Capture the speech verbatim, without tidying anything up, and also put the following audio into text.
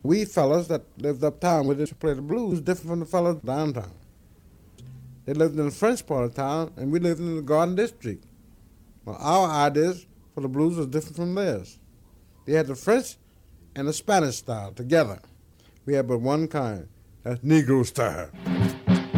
We fellas that lived uptown, we didn't play the blues different from the fellas downtown. They lived in the French part of town, and we lived in the Garden District. Well, our ideas for the blues was different from theirs. They had the French and the Spanish style together. We had but one kind, that's Negro style.